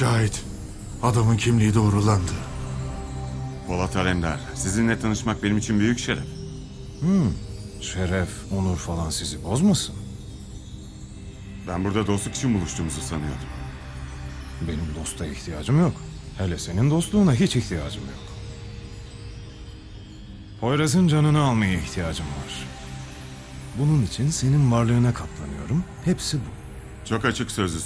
Cahit, adamın kimliği doğrulandı. Polat Alemdar, sizinle tanışmak benim için büyük şeref. Şeref, onur falan sizi bozmasın. Ben burada dostluk için buluştuğumuzu sanıyordum. Benim dosta ihtiyacım yok. Hele senin dostluğuna hiç ihtiyacım yok. Poyraz'ın canını almaya ihtiyacım var. Bunun için senin varlığına katlanıyorum. Hepsi bu. Çok açık sözlüsün.